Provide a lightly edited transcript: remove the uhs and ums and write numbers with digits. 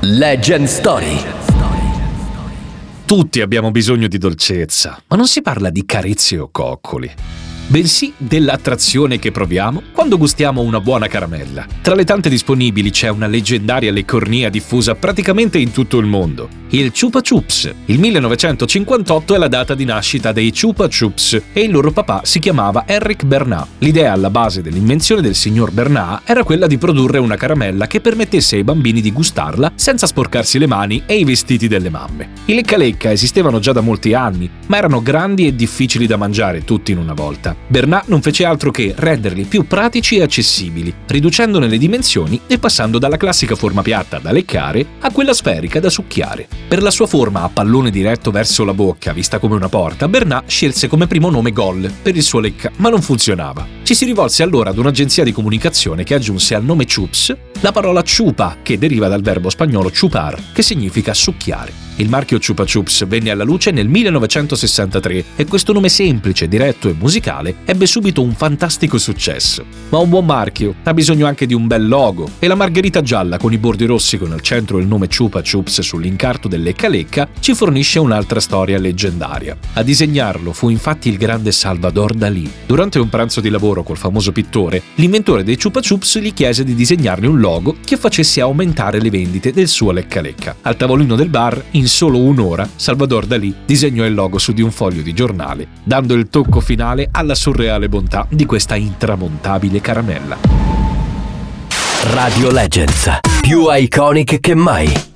Legend Story. Tutti abbiamo bisogno di dolcezza, ma non si parla di carezze o coccoli, bensì dell'attrazione che proviamo quando gustiamo una buona caramella. Tra le tante disponibili c'è una leggendaria leccornia diffusa praticamente in tutto il mondo, il Chupa Chups. Il 1958 è la data di nascita dei Chupa Chups e il loro papà si chiamava Erich Bernat. L'idea alla base dell'invenzione del signor Bernat era quella di produrre una caramella che permettesse ai bambini di gustarla senza sporcarsi le mani e i vestiti delle mamme. I lecca lecca esistevano già da molti anni, ma erano grandi e difficili da mangiare tutti in una volta. Bernat non fece altro che renderli più pratici e accessibili, riducendone le dimensioni e passando dalla classica forma piatta da leccare a quella sferica da succhiare. Per la sua forma a pallone diretto verso la bocca, vista come una porta, Bernat scelse come primo nome Gol per il suo lecca, ma non funzionava. Ci si rivolse allora ad un'agenzia di comunicazione che aggiunse al nome Chups la parola chupa, che deriva dal verbo spagnolo chupar, che significa succhiare. Il marchio Chupa Chups venne alla luce nel 1963 e questo nome semplice, diretto e musicale ebbe subito un fantastico successo. Ma un buon marchio ha bisogno anche di un bel logo e la margherita gialla con i bordi rossi con al centro il nome Chupa Chups sull'incarto del lecca lecca ci fornisce un'altra storia leggendaria. A disegnarlo fu infatti il grande Salvador Dalí. Durante un pranzo di lavoro col famoso pittore, l'inventore dei Chupa Chups gli chiese di disegnarne un logo che facesse aumentare le vendite del suo lecca lecca. Al tavolino del bar, in solo un'ora, Salvador Dalí disegnò il logo su di un foglio di giornale, dando il tocco finale alla surreale bontà di questa intramontabile caramella. Radio Legends, più iconic che mai.